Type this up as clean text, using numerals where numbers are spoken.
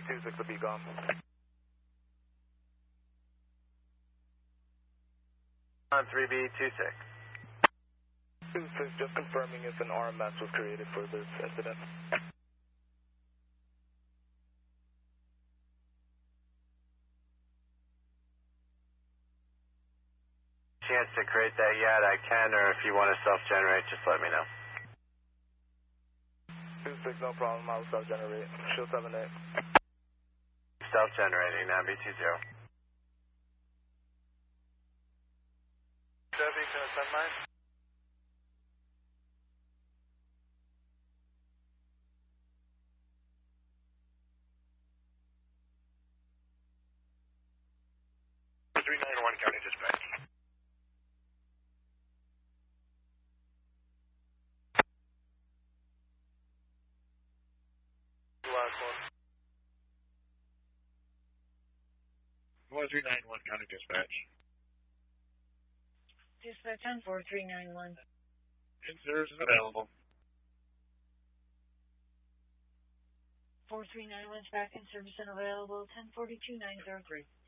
B26 will be gone. 3B26. 26, just confirming if an RMS was created for this incident. Chance to create that yet, I can, or if you want to self-generate, just let me know. 26, no problem, I'll self-generate. Shield 78. Self-generating, now B20. Debbie, can I send mine? County Dispatch. Last one. 4391 County Dispatch. Dispatch on 4391. Insurance is available. 4391 is back in service and available. 1042-903.